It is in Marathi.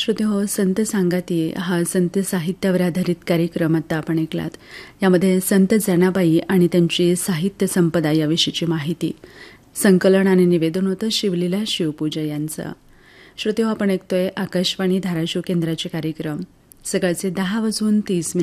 श्रोते हो, संत सांगाती हा संत साहित्यावर आधारित कार्यक्रम आता आपण ऐकलात. यामध्ये संत जनाबाई आणि त्यांची साहित्य संपदा याविषयीची माहिती, संकलन आणि निवेदन होतं शिवलीला शिवपूजा यांचं. श्रोते हो, आपण ऐकतोय आकाशवाणी धाराशिव केंद्राचे कार्यक्रम. सकाळचे 10:30